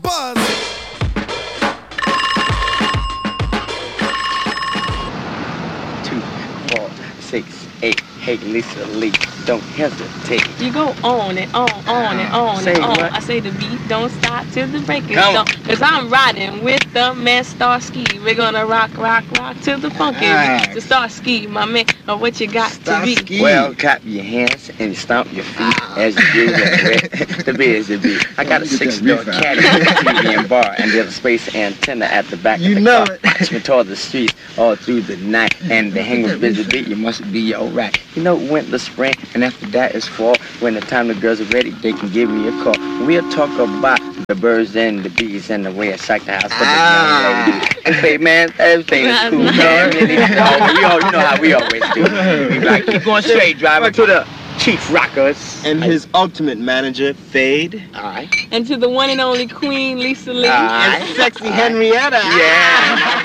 Buzz. 2, 4, 6, 8. Hey, Lisa Lee, don't hesitate. You go on and on and on Say and on. what? I say the beat don't stop till the break is Come done. on. Cause I'm riding with the man Starsky. We're gonna rock, rock, rock till the funky Nice. beat. The Starsky, my man, what you got to be. Starsky. Well, clap your hands and stomp your feet as you do that. The biz the beat. I got a You get that 6-door beef out. caddy, TV and bar, and there's a space antenna at the back You of the know car. it. Watch me toward the streets all through the night, and the hang with busy beat. You must be alright. You know, winter, spring, and after that is fall. When the time the girls are ready, they can give me a call. We'll talk about the birds and the bees and the way I shake the house for the young lady. And say, man, everything is cool. Man. You know how we always do. We like, keep going straight, driving to the Chief Rockers. And his ultimate manager, Fade. Alright. And to the one and only Queen Lisa Lee. Alright. And sexy Henrietta. Yeah.